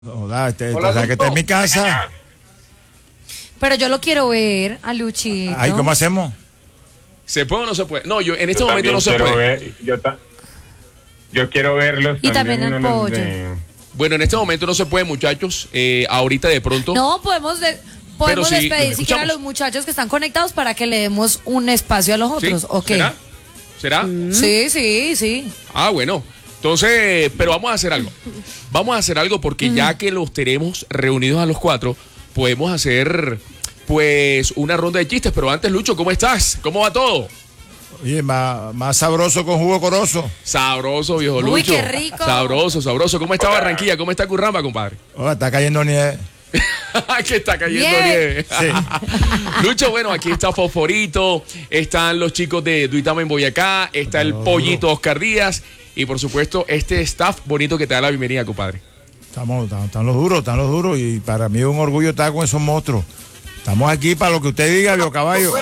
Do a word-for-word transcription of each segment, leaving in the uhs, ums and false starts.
Hola, este, Hola, o sea, que está en mi casa. Pero yo lo quiero ver a Luchito. Ay, ¿cómo hacemos? ¿Se puede o no se puede? No, yo en este yo momento no se puede. Ver, yo, ta yo quiero verlos. Y también el pollo. De... Bueno, en este momento no se puede, muchachos. Eh, ahorita de pronto. No, podemos, de, podemos si despedir siquiera a los muchachos que están conectados para que le demos un espacio a los otros. ¿Sí? ¿O qué? ¿Será? ¿Será? Mm. Sí, sí, sí. Ah, bueno. Entonces, pero vamos a hacer algo. Vamos a hacer algo porque mm. ya que los tenemos reunidos a los cuatro, podemos hacer pues una ronda de chistes. Pero antes, Lucho, ¿cómo estás? ¿Cómo va todo? Oye, más, más sabroso con jugo corozo. Sabroso, viejo Lucho. Uy, qué rico. Sabroso, sabroso. ¿Cómo está Barranquilla? ¿Cómo está Curramba, compadre? Oh, está cayendo nieve. que está cayendo nieve. Sí. Lucho, bueno, aquí está Fosforito, están los chicos de Duitama en Boyacá, está el oh. pollito Oscar Díaz y por supuesto este staff bonito que te da la bienvenida, compadre. Estamos, están, están los duros, están los duros y para mí es un orgullo estar con esos monstruos. Estamos aquí para lo que usted diga, vio caballo.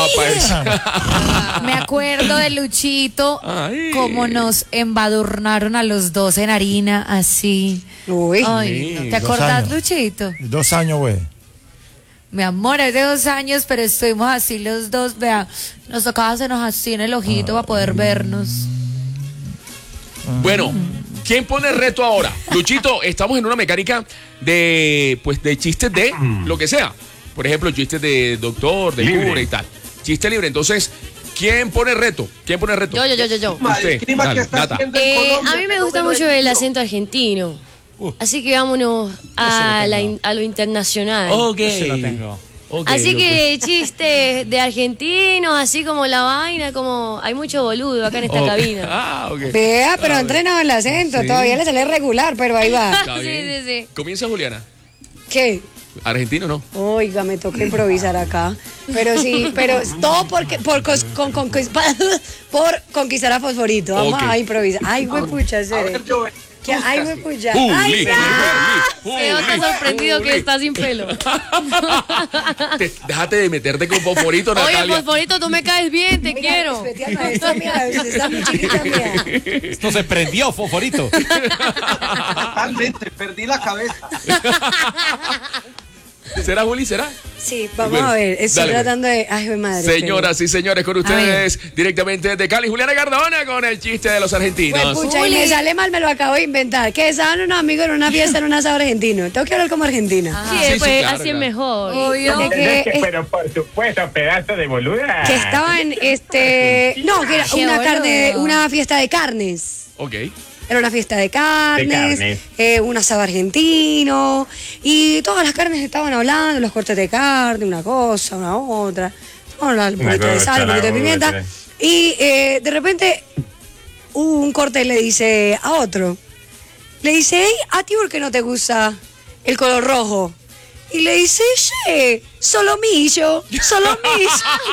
Me acuerdo de Luchito, Ay. Cómo nos embadurnaron a los dos en harina, así. Uy. Ay, ¿no? ¿Te acordás, Luchito? Dos años, güey. Mi amor, es de dos años, pero estuvimos así los dos, vea. Nos tocaba hacernos así en el ojito ah. para poder vernos. Bueno, ¿quién pone el reto ahora? Luchito, estamos en una mecánica de, pues, de chistes de lo que sea. Por ejemplo, chistes de doctor, de libre. Cura y tal. Chiste libre. Entonces, ¿quién pone el reto? ¿Quién pone el reto? Yo, yo, yo, yo. yo. Usted, dale, Nata. Eh, a mí me gusta mucho el acento argentino. Uh. Así que vámonos a, la, a lo internacional. Ok. Ese lo tengo. Okay, así que okay. Chistes de argentinos, así como la vaina, como hay mucho boludo acá en esta okay. cabina. Ah, ok. Vea, pero ha entrenado el acento, sí. Todavía le sale regular, pero ahí va. sí, sí, sí. Comienza Juliana. ¿Qué? Argentino, ¿no? Oiga, me toca improvisar acá. Pero sí, pero todo porque, por, con, con, con, por conquistar a Fosforito. Vamos okay. a improvisar. Ay, güey, pucha, serio. ¿Qué? Ay, güey, pucha. Uh, Ay, li, uh, Se nota sorprendido uh, que está sin pelo. Te, déjate de meterte con Fosforito, Natalia. Oye, Fosforito, tú me caes bien, te mira, quiero. Esta, mira, está muy chiquita, mía. Esto se prendió, Fosforito. Totalmente, perdí la cabeza. ¿Será, Juli? ¿Será? Sí, vamos bueno, a ver. Estoy dale, tratando de... Ay, mi madre. Señoras y señores, con ustedes, directamente de Cali, Juliana Cardona con el chiste de los argentinos. Pues, pucha, y me sale mal, me lo acabo de inventar. Que estaban unos amigos en una fiesta en un asado argentino. Tengo que hablar como argentino. Ah, sí, sí, pues sí, claro, así claro. es mejor. Obvio. Que, que, que, pero por supuesto, pedazo de boluda. Que estaban, este... No, que era una carne, una fiesta de carnes. Ok. Era una fiesta de carnes, de carnes. Eh, un asado argentino, y todas las carnes estaban hablando, los cortes de carne, una cosa, una otra, un poquito de sal, un poquito de pimienta, y eh, de repente un corte le dice a otro, le dice, hey, ¿a ti por qué no te gusta el color rojo? Y le dice, che, solo millo, solo millo.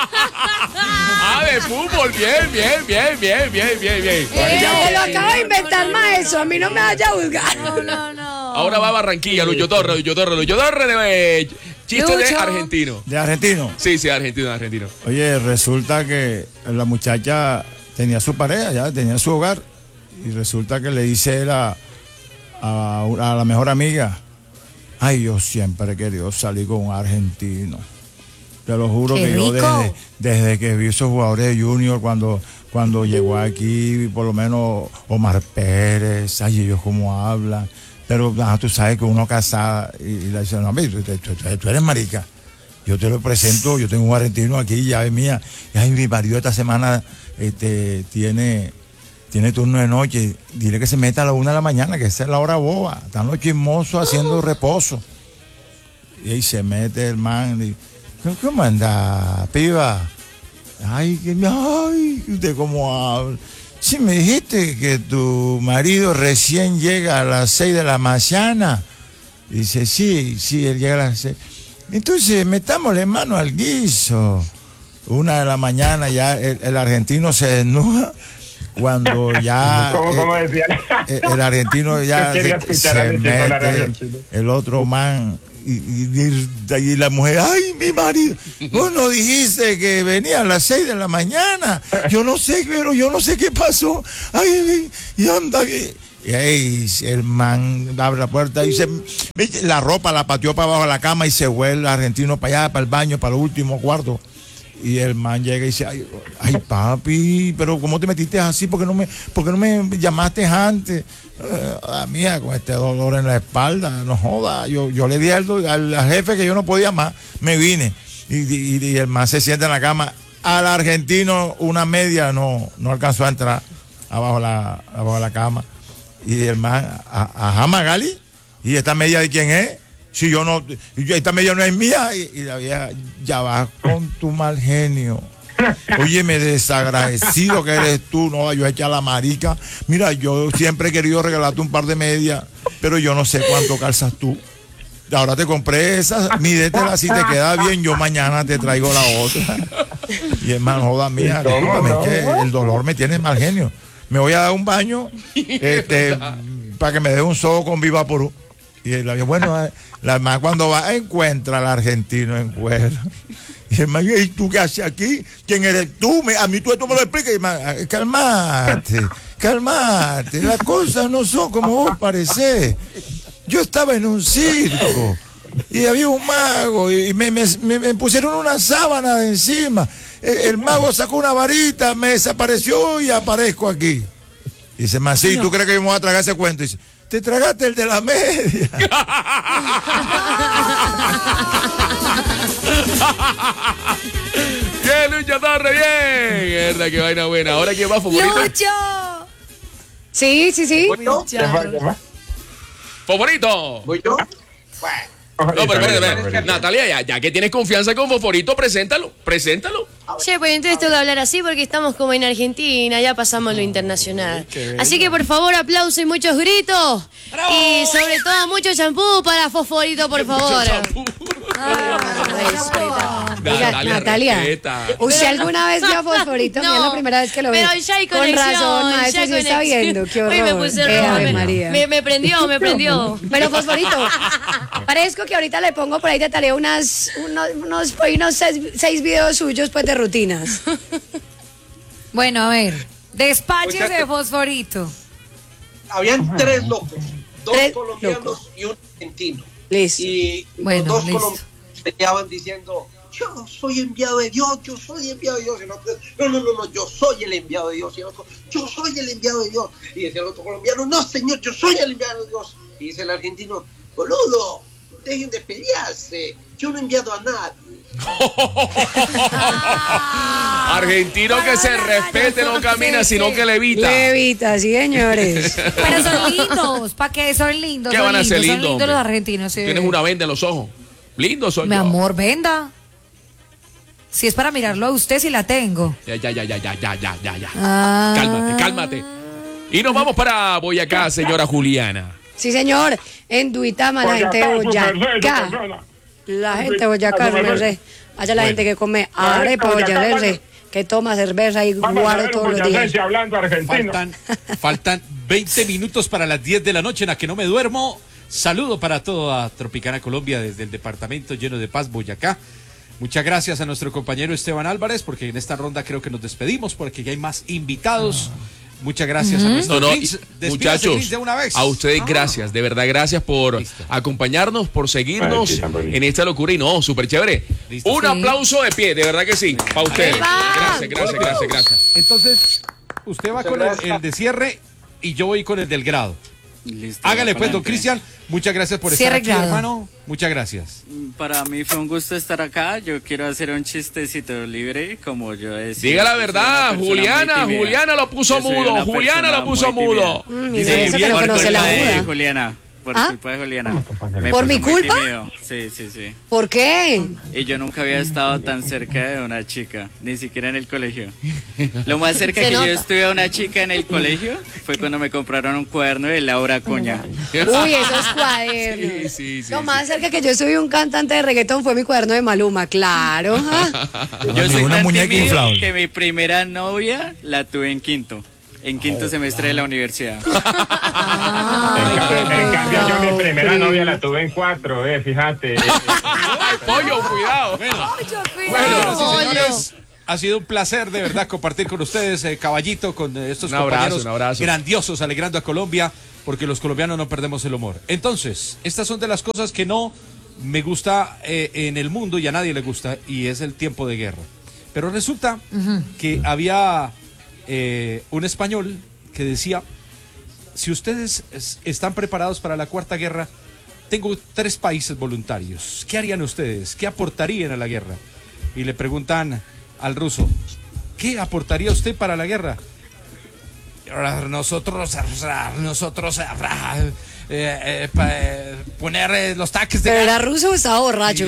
Ah, de fútbol, bien, bien, bien, bien, bien, bien, bien. Eh, yo lo acabo de inventar no, no, más no, eso, a mí no me vaya a juzgar. No, no, no. Ahora va a Barranquilla, Lucho Torre, Lucho Torre, Lucho Torre de eh, chiste de argentino. ¿De argentino? Sí, sí, argentino, argentino. Oye, resulta que la muchacha tenía su pareja, ya tenía su hogar, y resulta que le dice él a, a, a la mejor amiga, ay, yo siempre he querido salir con un argentino. Te lo juro Qué que rico. yo desde, desde que vi esos jugadores de Junior, cuando, cuando llegó aquí, por lo menos Omar Pérez, ay, ellos cómo hablan. Pero ah, tú sabes que uno casada y, y le dice, no, tú, tú, tú, tú eres marica. Yo te lo presento, yo tengo un argentino aquí, llave mía. Y ay, mi marido esta semana este, tiene... Tiene turno de noche, dile que se meta a la una de la mañana, que esa es la hora boba. Están los chismosos haciendo reposo. Y ahí se mete el man. Y, ¿cómo anda, piba? Ay, que ay, ¿usted cómo habla? Sí, me dijiste que tu marido recién llega a las seis de la mañana. Dice, sí, sí, él llega a las seis. Entonces, metámosle mano al guiso. Una de la mañana ya el, el argentino se desnuda. Cuando ya ¿Cómo, eh, cómo decía? eh, el argentino ya se, se mete el otro man y, y, y la mujer, ay, mi marido, vos no dijiste que venía a las seis de la mañana, yo no sé, pero yo no sé qué pasó, ay, y anda, y, Y ahí el man abre la puerta y se, la ropa la pateó para abajo de la cama y se vuelve el argentino para allá, para el baño, para el último cuarto. Y el man llega y dice, ay, ay papi, pero ¿cómo te metiste así? ¿Por qué no me, por qué no me llamaste antes? Eh, a mía, con este dolor en la espalda, no joda. Yo, yo le di al, al, al jefe que yo no podía más, me vine. Y, y, y el man se sienta en la cama. Al argentino una media no, no alcanzó a entrar abajo la, abajo la cama. Y el man, ajá, Magali, ¿y esta media de quién es? Si yo no, esta media no es mía. Y, y la vieja, ya vas con tu mal genio. Óyeme, desagradecido que eres tú, no, yo echa la marica. Mira, yo siempre he querido regalarte un par de medias, pero yo no sé cuánto calzas tú. Ahora te compré esa, mídetela, si te queda bien, yo mañana te traigo la otra. Y hermano, joda mía, es que el dolor me tiene mal genio. Me voy a dar un baño este, para que me dé un sobo con Vivaporú. Y la bueno, la hermana cuando va encuentra al argentino en cuero. Y el hermano, ¿y tú qué haces aquí? ¿Quién eres tú? Me, a mí tú esto me lo explicas. Y hermano, calmate, calmate. Las cosas no son como vos parecés. Yo estaba en un circo y había un mago y me, me, me pusieron una sábana de encima. El, el mago sacó una varita, me desapareció y aparezco aquí. Y dice, man, sí, ¿tú crees que me voy a tragar ese cuento? Y dice, te tragaste el de la media. ¡Bien, Lucho Torres! ¡Bien! Verdad, qué vaina buena. ¿Ahora quién va, favorito? ¡Lucho! Sí, sí, sí. ¡Favorito! ¿Voy yo? No, pero espérate, espérate. Natalia, ya, ya que tienes confianza con Fosforito, preséntalo, preséntalo. Che, pues entonces tengo que hablar así porque estamos como en Argentina, ya pasamos lo internacional. Así que por favor, aplausos y muchos gritos. ¡Bravo! Y sobre todo mucho champú para Fosforito, por favor. Ah, Oiga, Natalia, Natalia, respeta. ¿usted alguna vez vio a Fosforito? No, Mira, la primera vez que lo vi. pero ya hay Con conexión, razón, ya maestro, hay sí está conexión. viendo, qué horror. Uy, me puse Eh, roja, Ave me, María. me, me prendió, me prendió. Pero Fosforito, parezco que ahorita le pongo por ahí de tarea unas, unos, unos, por ahí unos seis, seis videos suyos pues de rutinas. Bueno, a ver, despáchese O sea, de Fosforito. Habían tres locos, dos Tres colombianos locos. y un argentino. Listo. Y Bueno, los dos listo. colombianos peleaban diciendo, yo soy enviado de Dios, yo soy enviado de Dios. Y el otro, no, no, no, no, yo soy el enviado de Dios. Y el otro, yo soy el enviado de Dios. Y decía el otro colombiano, no, señor, yo soy el enviado de Dios. Y dice el argentino, boludo, dejen de pelearse, yo no he enviado a nadie. Argentino que se respete, no camina, sino que levita. Levita, sí, señores. Pero son lindos, ¿para qué? Son lindos. ¿Qué son van a ser lindos, lindos, Son lindos los hombre? argentinos, sí. Tienes una venda en los ojos. Lindo soy Mi yo. amor, venda. Si es para mirarlo a usted, sí la tengo. Ya, ya, ya, ya, ya, ya, ya, ya, ya. Ah. Cálmate, cálmate. Y nos vamos para Boyacá, señora Juliana. Sí, señor. En Duitama, la gente de Boyacá. La gente de Boyacá, su merced. Allá la gente que come arepa, boyacense, que toma cerveza y guaro todos los días. Hablando argentino. Faltan, faltan veinte minutos para las diez de la noche en la que no me duermo. Saludo para toda Tropicana Colombia desde el departamento lleno de paz, Boyacá. Muchas gracias a nuestro compañero Esteban Álvarez, porque en esta ronda creo que nos despedimos, porque ya hay más invitados. Muchas gracias a nuestro No, no, Grinch. Despídase, muchachos, Grinch, de una vez. a ustedes Ah. gracias, de verdad gracias por Listo. acompañarnos, por seguirnos Ay, sí, tan bonito. en esta locura y no, súper chévere. Listo. Un Sí. aplauso de pie, de verdad que sí, para ustedes. ¡Epa! Gracias, gracias, gracias, gracias. Entonces, usted va Muchas con el, gracias. el de cierre y yo voy con el del grado. Listo, Hágale va pues, don pa'lante. Cristian. Muchas gracias por Cierre estar aquí, grado. hermano. Muchas gracias. Para mí fue un gusto estar acá. Yo quiero hacer un chistecito libre, como yo decía. Diga la Yo soy verdad, una persona Juliana, muy tímida. Juliana lo puso Yo soy mudo, una Juliana persona lo puso muy mudo. tímida. Mm, y Dice, eso que bien, no Por conoce la culpa de muda. Juliana. Por ¿Ah? culpa de Juliana. Me ¿Por puse mi muy culpa? tímido. Sí, sí, sí. ¿Por qué? Y yo nunca había estado tan cerca de una chica, ni siquiera en el colegio. Lo más cerca Se que nota. yo estuve a una chica en el colegio fue cuando me compraron un cuaderno de Laura Coña. Uy, esos cuadernos. Sí, sí, sí, Lo sí. más cerca que yo subí un cantante de reggaetón fue mi cuaderno de Maluma, claro. Ah. Yo soy Una tan muñeca tímido inflable. que mi primera novia la tuve en quinto. En quinto semestre de la universidad. En, ca- en cambio, yo mi primera novia la tuve en cuatro, eh, fíjate. Ay, pollo, cuidado. Bueno, sí, señores, ha sido un placer de verdad compartir con ustedes, eh, Caballito, con eh, estos Un abrazo, compañeros un abrazo. grandiosos, alegrando a Colombia. porque los colombianos no perdemos el humor. Entonces, estas son de las cosas que no me gusta eh, en el mundo y a nadie le gusta, y es el tiempo de guerra. Pero resulta uh-huh. que había eh, un español que decía, si ustedes es, están preparados para la Cuarta Guerra, tengo tres países voluntarios. ¿Qué harían ustedes? ¿Qué aportarían a la guerra? Y le preguntan al ruso, ¿qué aportaría usted para la guerra? Nosotros, nosotros, eh, eh, eh, poner eh, los tanques de... ¿Pero era ruso o estaba borracho?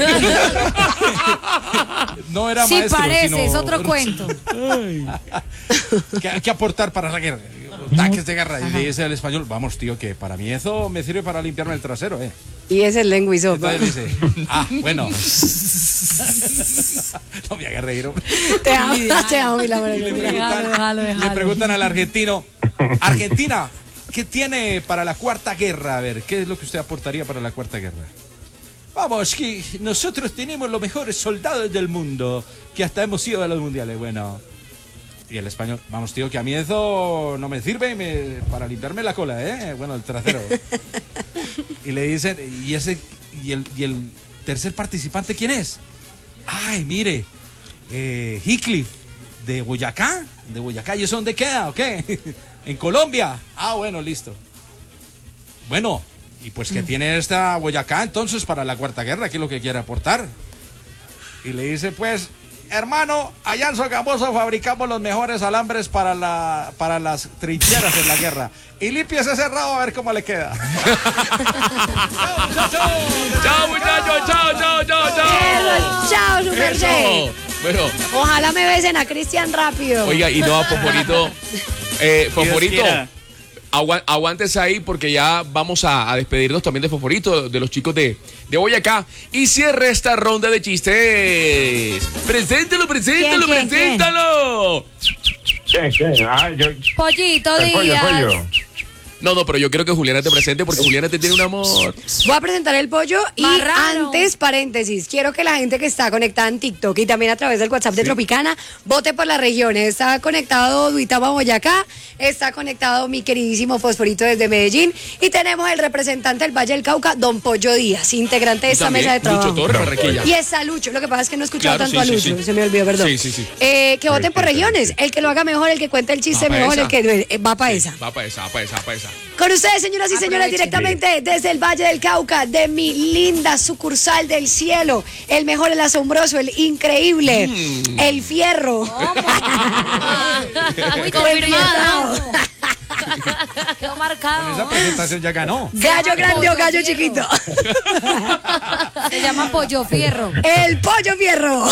No era sí, maestro, parece, sino es otro ruso. cuento. ¿Qué, ¿Qué aportar para la guerra? Tanques de guerra. Ajá. Y le dice al español, vamos tío, que para mí eso me sirve para limpiarme el trasero, eh. Y es el lengua y sopa. Entonces dice, ah, bueno. No me hagas reír. Te amo, te amo, mi amor. Y le preguntan, déjalo, déjalo. Le preguntan al argentino, Argentina, ¿qué tiene para la Cuarta Guerra? A ver, ¿qué es lo que usted aportaría para la Cuarta Guerra? Vamos, que nosotros tenemos los mejores soldados del mundo, que hasta hemos ido a los mundiales. Bueno... Y el español, vamos tío, que a mí eso no me sirve me, para limpiarme la cola, ¿eh? Bueno, el trasero. Y le dicen, ¿y ese y el, y el tercer participante quién es? Ay, mire, eh, Heathcliff, de Boyacá, de Boyacá, ¿y eso dónde queda o qué? En Colombia. Ah, bueno, listo. Bueno, y pues que tiene esta Boyacá entonces para la Cuarta Guerra, ¿qué es lo que quiere aportar? Y le dice, pues... Hermano, allá en Sogamoso fabricamos los mejores alambres para la para las trincheras en la guerra. Y limpies ese rabo a ver cómo le queda. Chao, chao, chao. Chao, muchachos. Chao, chao, chao, chao. Chao, Super J. Bueno. Ojalá me besen a Cristian rápido. Oiga, y no a Fosforito. Eh, Fosforito. Agu- aguántese ahí porque ya vamos a, a despedirnos también de Fosforito, de los chicos de, de Boyacá. Y cierre esta ronda de chistes. Preséntalo, preséntalo, ¿Quién, quién, preséntalo. ¿Qué, qué? Ah, yo... Pollito el pollo, Díaz. pollo. No, no, pero yo quiero que Juliana te presente porque Juliana te tiene un amor. Voy a presentar el pollo y Marrano. antes, paréntesis, quiero que la gente que está conectada en TikTok y también a través del WhatsApp de ¿Sí? Tropicana, vote por las regiones. Está conectado Duitama Boyacá, está conectado mi queridísimo Fosforito desde Medellín y tenemos el representante del Valle del Cauca, don Pollo Díaz, integrante de esta También, mesa de trabajo. Lucho Torres, Barranquilla. Y está Lucho, lo que pasa es que no he escuchado Claro, tanto sí, a sí, Lucho, sí. se me olvidó, perdón. Sí, sí, sí. Eh, que voten por regiones, el que lo haga mejor, el que cuente el chiste Va pa' mejor, esa. el que eh, va para Sí, esa. Va para esa, va para esa, va para esa. Con ustedes, señoras y señores, Aprovechen. directamente desde el Valle del Cauca, de mi linda sucursal del cielo, el mejor, el asombroso, el increíble, Mm. el fierro. Muy confirmado. Quedó Esa marcado. presentación ya ganó. Gallo grande o gallo Pollo chiquito. Se llama Pollo Fierro. El pollo fierro.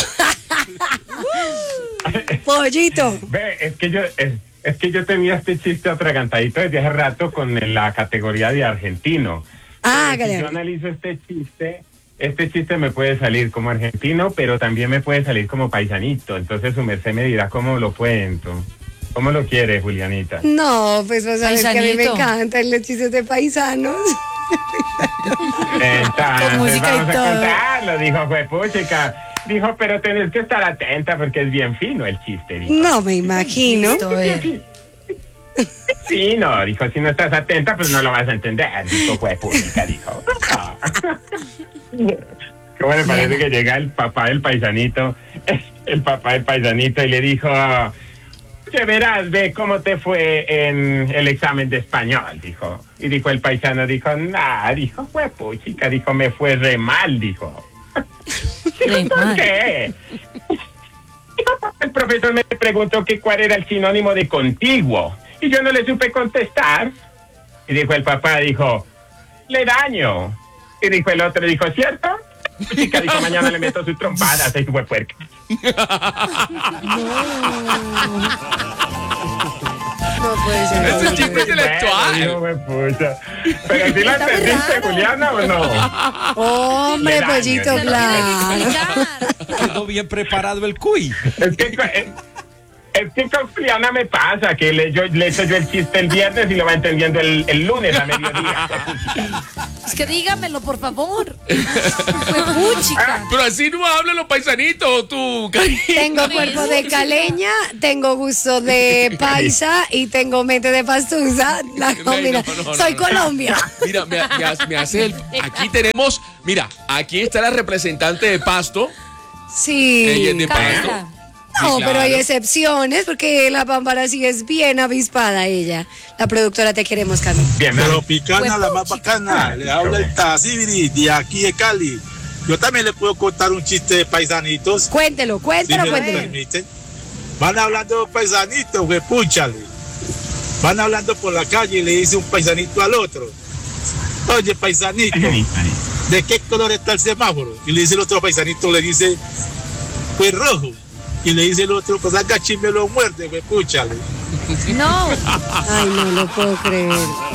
Pollito. Ve, es que yo... Es... Es que yo tenía este chiste atragantadito desde hace rato con la categoría de argentino. Ah, Pero si yo analizo este chiste, este chiste me puede salir como argentino, pero también me puede salir como paisanito. Entonces su merced me dirá cómo lo cuento. ¿Cómo lo quiere, Julianita? No, pues vos sabés que a mí me Paisanito. encantan los chistes de paisanos. Entonces, Con música y vamos a todo. contarlo, dijo Juepuchica. Dijo, pero tenés que estar atenta porque es bien fino el chiste. Dijo. No me imagino. Listo, eh. Sí, no, dijo, si no estás atenta, pues no lo vas a entender, dijo Juepuchica, dijo. ¿Cómo le parece que llega el papá del paisanito, el papá del paisanito y le dijo, que verás, ve cómo te fue en el examen de español, dijo. Y dijo el paisano, dijo, nah, dijo, Juepuchica, dijo, me fue re mal, dijo. Dijo, ¿por qué? El profesor me preguntó que cuál era el sinónimo de contiguo y yo no le supe contestar. Y dijo el papá, dijo, le daño. Y dijo el otro, dijo, ¿cierto? Chica, dijo, mañana le meto su trompada, se fue puerca. No puede ser. Ese es chiste intelectual. Bueno, pucha. Pero si lo entendiste, Juliana, ¿o no? Hombre, Le daño, pollito, le claro. Quedó bien preparado el cuy. Es que, es, es que con Juliana me pasa, que le, yo, le echo yo el chiste el viernes y lo va entendiendo el, el lunes a mediodía. Es que dígamelo, por favor. Fue puchica. Pero así no hablan los paisanitos, tú, Cari. Tengo cuerpo de caleña, tengo gusto de paisa y tengo mente de pastusa. La combina. No, no, no, Soy no, no. Colombia. Mira, me, me, me hace el. Aquí tenemos. Mira, aquí está la representante de Pasto. Sí. Ella es de Pasto. Carla. No, Sí, pero hay claro. excepciones porque la Pámpara sí es bien avispada ella. La productora te queremos, Cami. Bien, Tropicana, la más bacana. Le habla el Tazibiri de aquí de Cali. Yo también le puedo contar un chiste de paisanitos. Cuéntelo, Si cuéntelo, me lo cuéntelo. permiten. Van hablando de paisanitos, güey, púchale. Van hablando por la calle y le dice un paisanito al otro: oye, paisanito, ¿de qué color está el semáforo? Y le dice el otro paisanito, le dice: pues rojo. Y le dice el otro: pues acá chisme lo muerde, güey, púchale. No. Ay, no lo puedo creer.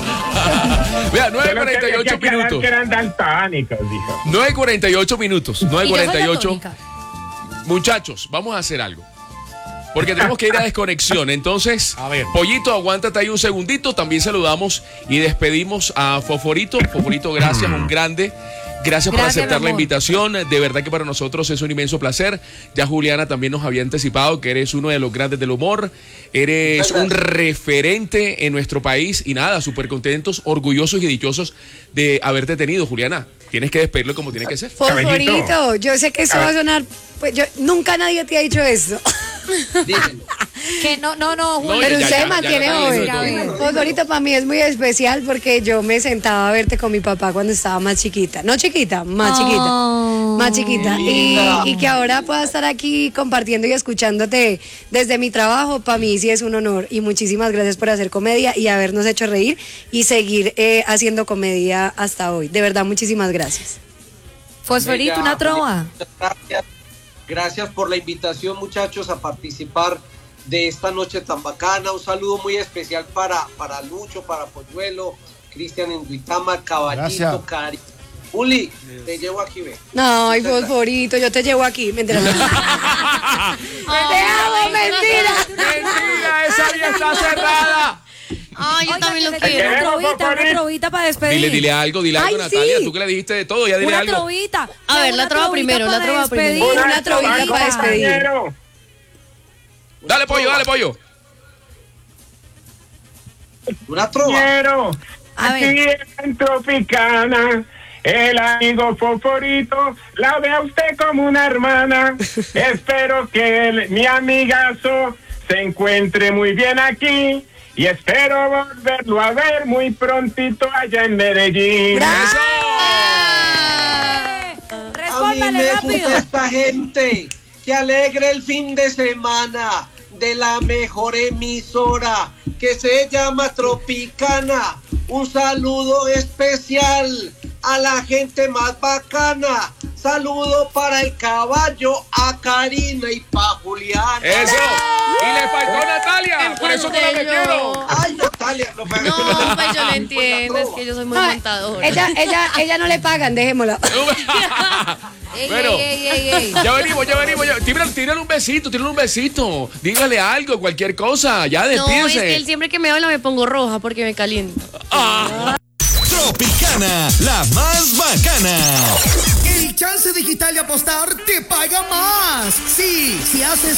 Vea, nueve cuarenta y ocho minutos. Que eran daltónicos, dijo. nueve cuarenta y ocho minutos. nueve Y yo soy cuarenta y ocho. daltónica. Muchachos, vamos a hacer algo. Porque tenemos que ir a desconexión. Entonces, A ver. Pollito, aguántate ahí un segundito. También saludamos y despedimos a Foforito. Foforito, gracias, un grande. Gracias por Gracias, aceptar mi la amor. invitación. De verdad que para nosotros es un inmenso placer. Ya Juliana también nos había anticipado que eres uno de los grandes del humor. Eres un referente en nuestro país. Y nada, súper contentos, orgullosos y dichosos de haberte tenido, Juliana. Tienes que despedirlo como tiene que ser. Fosforito, yo sé que eso va a sonar. Pues yo nunca nadie te ha dicho eso. Dímelo. Que no, no, no, No, Julio. Pero ya, usted ya, mantiene ya, joven. ya, ya, ya. Fosforito para mí es muy especial porque yo me sentaba a verte con mi papá cuando estaba más chiquita. No chiquita, más chiquita. Oh. Más chiquita. Y, y que ahora pueda estar aquí compartiendo y escuchándote desde mi trabajo, para mí sí es un honor. Y muchísimas gracias por hacer comedia y habernos hecho reír y seguir eh, haciendo comedia hasta hoy. De verdad, muchísimas gracias. Fosforito, Bella, una trova. muchas Gracias. Gracias por la invitación, muchachos, a participar de esta noche tan bacana. Un saludo muy especial para, para Lucho, para Polluelo, Cristian en Duitama, Caballito, Gracias. Cari. Uli, te llevo aquí, ve. No, ay, Muchas Fosforito, yo te llevo aquí. Mentira. Te amo, mentira. ¡Mentira! ¡Esa vía está cerrada! Ay, yo Oigan, también lo que le quiero. tengo Una trovita, una trovita para despedir. Dile, dile algo, dile algo, Ay, Natalia. sí. Tú que le dijiste de todo, ya dile Una algo. trovita. A ver, Una la trova trovita primero, la para trova despedir. primero. Una trovita para despedir. Compañero. Dale, pollo, dale, pollo. Una trova. Compañero. A Aquí ver. en Tropicana, el amigo Foforito la ve a usted como una hermana. Espero que el- mi amigazo se encuentre muy bien aquí y espero volverlo a ver muy prontito allá en Medellín. ¡Eso! A mí Respóndale me rápido. gusta esta gente que alegre el fin de semana de la mejor emisora que se llama Tropicana. Un saludo especial a la gente más bacana. Saludo para el caballo, a Karina y pa' Juliana. ¡Eso! Y le faltó Natalia. Por eso que no me quiero. Ay, Natalia, no me No, pues yo lo entiendo, es que yo soy muy Ay, montadora. ella, ella, ella no le pagan, dejémosla. Ey, Bueno, ey, ey, ey, ey. ya venimos, ya venimos. Ya. Tírale, tírale un besito, tírale un besito. Dígale algo, cualquier cosa. Ya No, es despídense. que él siempre que me habla me pongo roja porque me caliento. Tropicana, la más bacana. El Chance Digital de Apostar te paga más. Sí, si haces